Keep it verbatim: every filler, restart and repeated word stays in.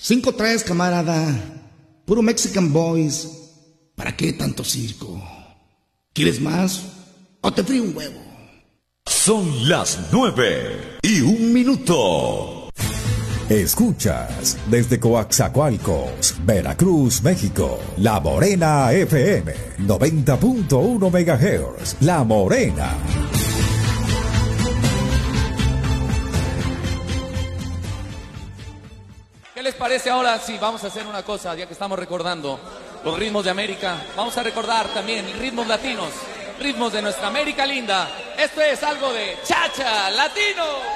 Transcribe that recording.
cinco tres, camarada. Puro Mexican Boys. ¿Para qué tanto circo? ¿Quieres más? ¿O te frío un huevo? Son las nueve y un minuto. Escuchas desde Coaxacualcos, Veracruz, México, La Morena F M, noventa punto uno megahertz, La Morena. ¿Qué les parece ahora si vamos a hacer una cosa, ya que estamos recordando los ritmos de América? Vamos a recordar también ritmos latinos, ritmos de nuestra América linda. Esto es algo de Cha-Cha Latino.